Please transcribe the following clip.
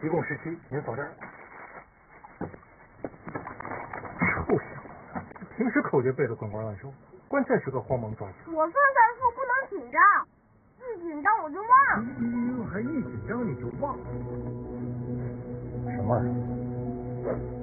一共17，您扫这儿。臭小子，平时口诀背得滚瓜烂熟，关键时刻慌忙抓紧。 我算算数不能紧张，一紧张我就忘。 还一紧张你就忘了？什么玩意儿？